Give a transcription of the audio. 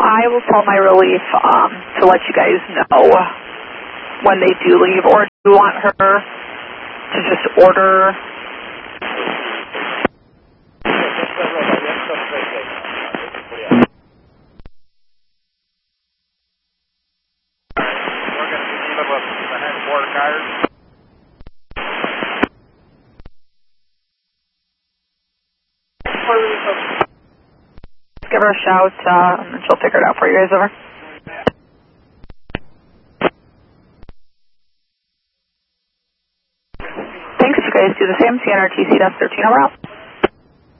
I will tell my relief to let you guys know when they do leave, or do you want her to just order? Give her a shout, and she'll figure it out for you guys. Over. Thanks. You guys do the same. CNRTC, that's 13 over out.